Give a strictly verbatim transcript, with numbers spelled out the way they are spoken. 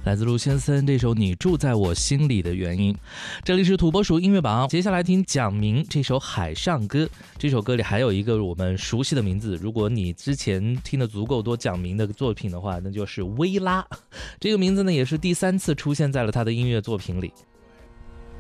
来自陆先森这首《你住在我心里的原因》。这里是土拨鼠音乐榜，接下来听蒋明这首《海上歌》。这首歌里还有一个我们熟悉的名字，如果你之前听的足够多蒋明的作品的话，那就是薇拉。这个名字呢也是第三次出现在了他的音乐作品里。